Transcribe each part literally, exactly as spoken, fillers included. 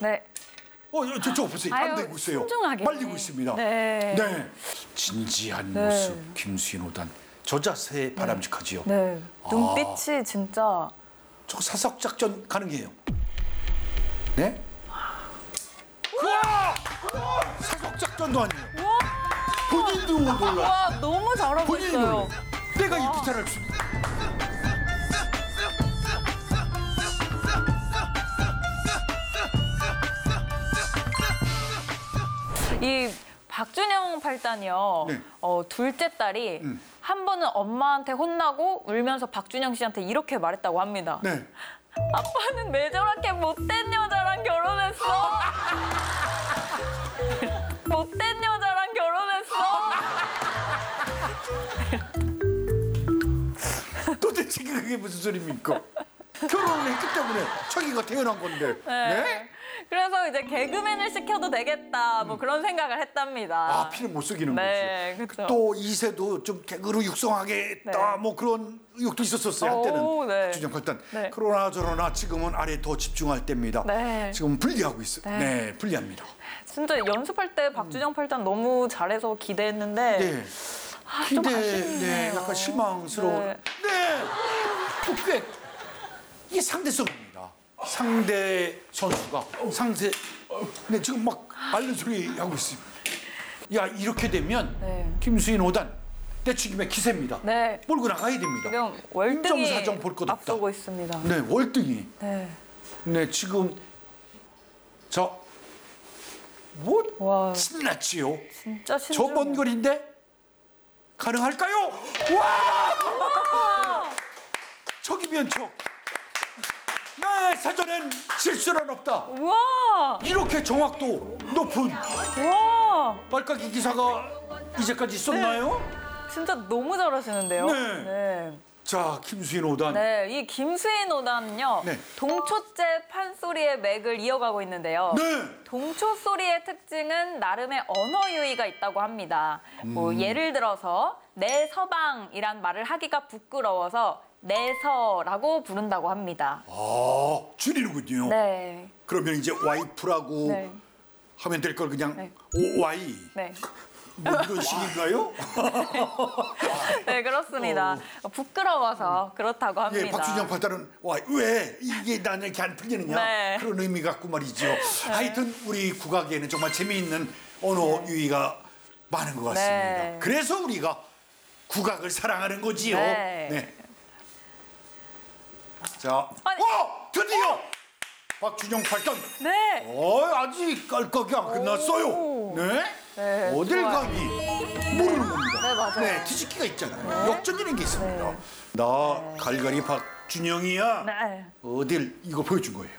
네. 어, 저, 저 보세요. 안 아유, 되고 있어요. 신중하게. 말리고 있습니다. 네. 네. 진지한 네. 모습, 김수인 오단. 저 자세 바람직하지요. 네. 아. 눈빛이 진짜. 저 사석작전 가능해요. 네? 우와! 사석작전도 아니에요. 본인도 놀라. 와, 너무 잘하고 본인이 있어요. 놀라. 내가 이 비탈할 수. 이 박준영 팔단이요. 네. 어, 둘째 딸이 음. 한 번은 엄마한테 혼나고 울면서 박준영 씨한테 이렇게 말했다고 합니다. 네. 아빠는 왜 저렇게 못된 여자랑 결혼했어? 못된 여자랑 결혼했어? 도대체 그게 무슨 소리입니까? 결혼을 했기 때문에 자기가 태어난 건데. 네. 네? 그래서 이제 개그맨을 시켜도 되겠다 뭐 그런 생각을 했답니다. 아, 피를 못 속이는 네, 거지. 그쵸. 또 이세도 좀 개그로 육성하겠다 네. 뭐 그런 의욕도 있었었어요 오, 한때는. 네. 박준영 팔단. 네. 그러나 저러나 지금은 아래 더 집중할 때입니다. 네. 지금 분리하고 있어요. 네. 네, 분리합니다. 진짜 연습할 때 박준영 팔단 너무 잘해서 기대했는데 네. 아, 좀 기대, 아쉽네요. 네, 약간 실망스러운. 네. 네. 또 꽤 이게 상대성입니다. 상대 선수가 상대. 네, 지금 막 앓는 소리 하고 있습니다. 야, 이렇게 되면 네. 김수인 오단 떼치김의 기세입니다. 네. 몰고 나가야 됩니다. 지금 월등히 인정사정 볼 것 없다. 앞서고 있습니다. 네, 월등히. 네. 네, 지금 저 뭐 와, 신났지요. 진짜 저 신중해. 먼 거리인데 가능할까요? 와! 척이면 척. 네, 사전엔 실수는 없다. 우와! 이렇게 정확도 높은 와! 빨까기 기사가 이제까지 있었나요? 진짜 너무 잘하시는데요. 네. 네. 자, 김수인 오단. 네, 이 김수인 오단은요. 네. 동초째 판소리의 맥을 이어가고 있는데요. 네. 동초 소리의 특징은 나름의 언어 유희가 있다고 합니다. 음. 뭐 예를 들어서 내 서방이란 말을 하기가 부끄러워서 내서라고 부른다고 합니다. 아, 줄이는군요. 네. 그러면 그러면 이제 와이프라고 네. 하면 될 걸 그냥 네. 오와이. 네. 뭐 이런 식인가요? 네, 그렇습니다. 부끄러워서 그렇다고 합니다. 예, 박준영 팔단은 와, 왜 이게 나는 이렇게 안 풀리느냐 네. 그런 의미 갖고 말이죠. 하여튼 우리 국악에는 정말 재미있는 언어 유희가 많은 것 같습니다. 네. 그래서 우리가 국악을 사랑하는 거지요. 네. 자, 아니. 어, 드디어 박준영 팔단. 네. 어, 아직 깔깍이 안 끝났어요. 오. 네? 네, 어딜 좋아요. 가니 모르는 겁니다. 네, 맞아요. 네, 뒤집기가 있잖아요. 역전이라는 게 있습니다. 네. 나 갈갈이 박준영이야. 네. 어딜 이거 보여준 거예요.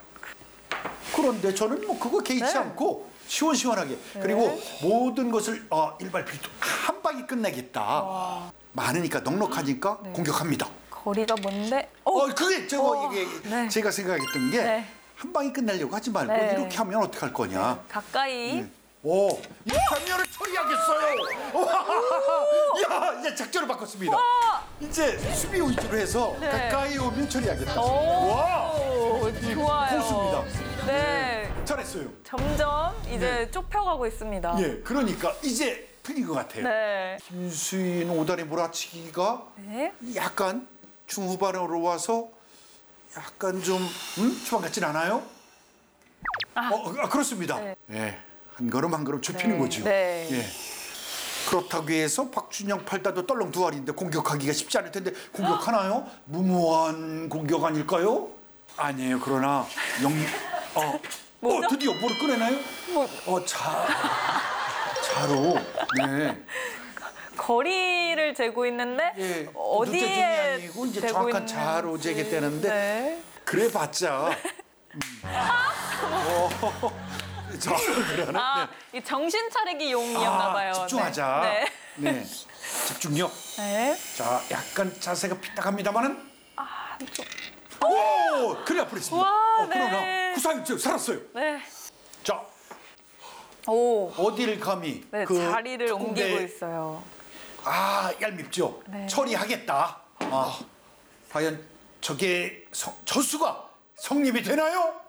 그런데 저는 뭐 그거 개의치 네. 않고 시원시원하게 그리고 모든 것을 어, 일발필도 한 방에 끝내겠다. 많으니까 넉넉하니까 공격합니다. 거리가 뭔데? 어, 그게 저거 어, 이게 네. 제가 생각했던 게 네. 한 방에 끝내려고 하지 말고 네. 이렇게 하면 어떡할 거냐. 가까이. 네. 오, 이 장면을 처리하겠어요. 야, 이제 작전을 바꿨습니다. 이제 수비 위주로 해서 네. 가까이 오면 처리하겠다. 오, 와, 좋아요. 고수입니다. 네. 잘했어요. 점점 이제 네. 좁혀가고 있습니다. 예, 그러니까 이제 풀린 것 같아요. 네. 김수인 오단의 몰아치기가 네. 약간 중후반으로 와서 약간 좀 음? 초반 같진 않아요? 아. 어, 아, 그렇습니다. 네. 예, 한 걸음 한 걸음 좁히는 네. 거죠. 네. 예. 그렇다고 해서 박준영 팔단도 떨렁 두 알인데 공격하기가 쉽지 않을 텐데 공격하나요? 무모한 공격 아닐까요? 아니에요. 그러나 영, 어, 어 드디어 뭐를 꺼내나요? 뭐. 어, 자, 자로. 네. 거리를 재고 있있는데 예, 눈대중이 어디에 아니고 이제 재고 정확한 있는지. 자로 재겠다는데 네. 그래봤자. 음. 어, 자, 그러나 아, 네. 이 정신 차리기 용이었나 아, 봐요. 집중하자. 네. 네. 집중력. 네. 자, 약간 자세가 삐딱합니다만은. 아, 좀. 오, 그래 앞으로 있습니다. 와, 어, 그러나 네. 구사일절 살았어요. 네. 자, 오. 어디를 감히 네, 그 자리를 특공대- 옮기고 있어요. 아, 얄밉죠. 네. 처리하겠다. 아, 과연 저게 성, 저수가 성립이 되나요?